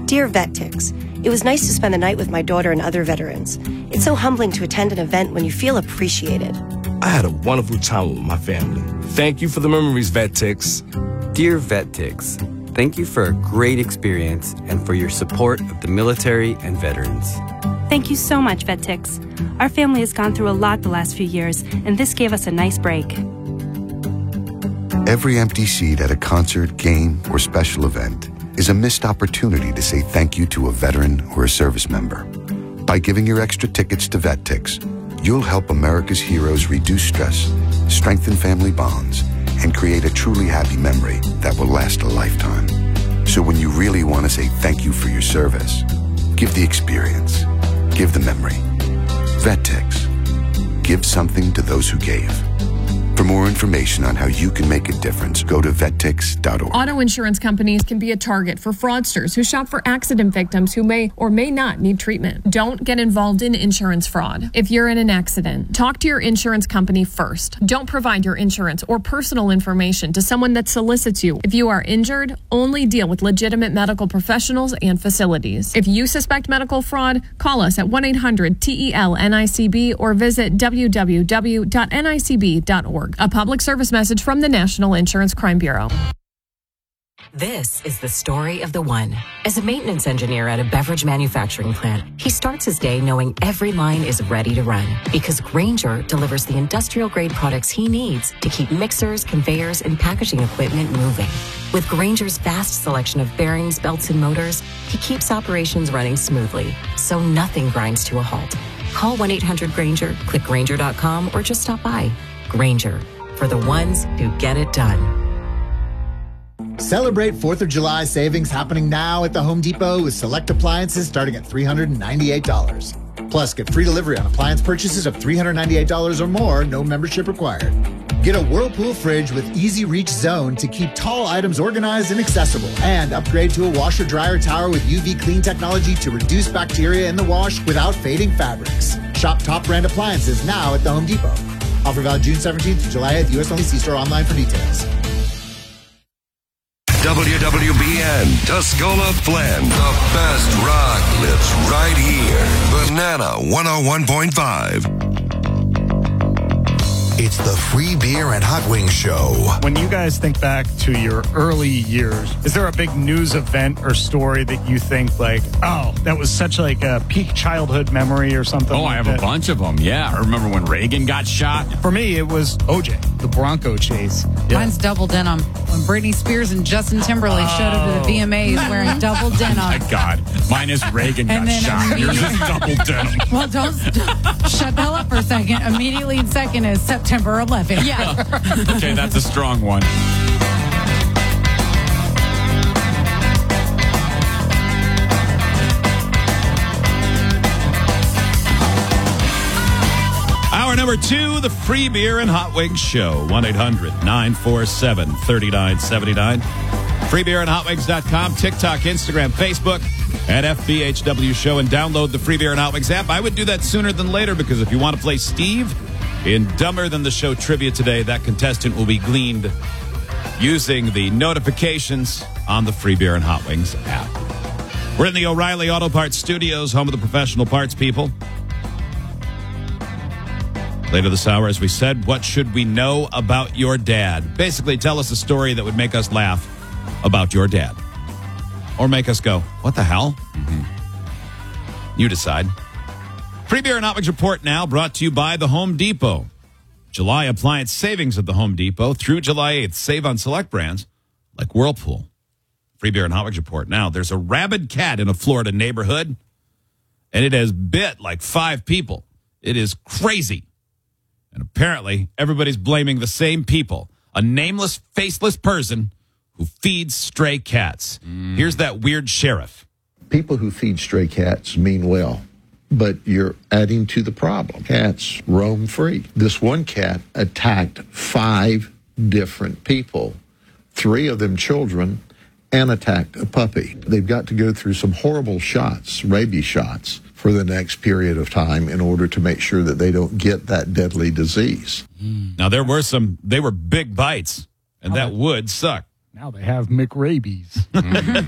Dear VetTix, it was nice to spend the night with my daughter and other veterans. It's so humbling to attend an event when you feel appreciated. I had a wonderful time with my family. Thank you for the memories, VetTix. Dear VetTix, thank you for a great experience and for your support of the military and veterans. Thank you so much, VetTix. Our family has gone through a lot the last few years, and this gave us a nice break. Every empty seat at a concert, game, or special event is a missed opportunity to say thank you to a veteran or a service member. By giving your extra tickets to VetTix, you'll help America's heroes reduce stress, strengthen family bonds, and create a truly happy memory that will last a lifetime. So when you really want to say thank you for your service, give the experience, give the memory. VetTix. Give something to those who gave. For more information on how you can make a difference, go to vettix.org. Auto insurance companies can be a target for fraudsters who shop for accident victims who may or may not need treatment. Don't get involved in insurance fraud. If you're in an accident, talk to your insurance company first. Don't provide your insurance or personal information to someone that solicits you. If you are injured, only deal with legitimate medical professionals and facilities. If you suspect medical fraud, call us at 1-800-TEL-NICB or visit www.nicb.org. A public service message from the National Insurance Crime Bureau. This is the story of the one. As a maintenance engineer at a beverage manufacturing plant, he starts his day knowing every line is ready to run because Grainger delivers the industrial-grade products he needs to keep mixers, conveyors, and packaging equipment moving. With Grainger's vast selection of bearings, belts, and motors, he keeps operations running smoothly, so nothing grinds to a halt. Call 1-800-GRAINGER, click Grainger.com, or just stop by. Grainger, for the ones who get it done. Celebrate 4th of July savings happening now at the Home Depot with select appliances starting at $398. Plus, get free delivery on appliance purchases of $398 or more, no membership required. Get a Whirlpool fridge with Easy Reach Zone to keep tall items organized and accessible. And upgrade to a washer-dryer tower with UV clean technology to reduce bacteria in the wash without fading fabrics. Shop top brand appliances now at the Home Depot. Offer valid June 17th to July 8th. U.S. only. See store online for details. WWBN Tuscola Flint. The best rock lives right here. Banana 101.5. It's the Free Beer and Hot Wings Show. When you guys think back to your early years, is there a big news event or story that you think like, oh, that was such like a peak childhood memory or something? Oh, I have a bunch of them. Yeah. I remember when Reagan got shot. For me, it was OJ, the Bronco chase. Yeah. Mine's double denim. When Britney Spears and Justin Timberlake showed up to the VMAs wearing double denim. Oh, my God. Mine is Reagan got shot. Yours is double denim. Well, don't shut the hell up for a second. Immediately in second is September 11th. Yeah. Okay, that's a strong one. Hour number 2, the Free Beer and Hot Wings Show. 1-800-947-3979. FreeBeerandHotWings.com, TikTok, Instagram, Facebook, at FBHW Show, and download the Free Beer and Hot Wings app. I would do that sooner than later because if you want to play Steve in Dumber Than the Show trivia today, that contestant will be gleaned using the notifications on the Free Beer and Hot Wings app. We're in the O'Reilly Auto Parts Studios, home of the professional parts people. Later this hour, as we said, what should we know about your dad? Basically, tell us a story that would make us laugh about your dad. Or make us go, what the hell? Mm-hmm. You decide. Free Beer and Hot Wings Report now, brought to you by the Home Depot. July appliance savings at the Home Depot through July 8th. Save on select brands like Whirlpool. Free Beer and Hot Wings Report now. There's a rabid cat in a Florida neighborhood, and it has bit like 5 people. It is crazy. And apparently, everybody's blaming the same people. A nameless, faceless person who feeds stray cats. Here's that weird sheriff. People who feed stray cats mean well, but you're adding to the problem. Cats roam free. This one cat attacked 5 different people, 3 of them children, and attacked a puppy. They've got to go through some horrible shots, rabies shots, for the next period of time in order to make sure that they don't get that deadly disease. Now, they were big bites, and that would suck. Now they have McRabies.